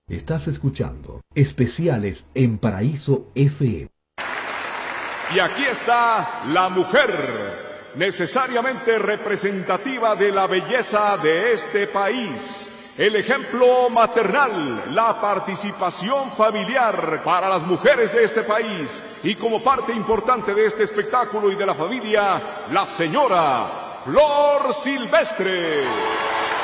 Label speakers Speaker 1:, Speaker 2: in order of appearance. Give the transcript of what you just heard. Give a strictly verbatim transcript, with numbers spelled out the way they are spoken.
Speaker 1: Estás escuchando Especiales en Paraíso F M.
Speaker 2: Y aquí está la mujer, necesariamente representativa de la belleza de este país. El ejemplo maternal, la participación familiar para las mujeres de este país. Y como parte importante de este espectáculo y de la familia, la señora Flor Silvestre.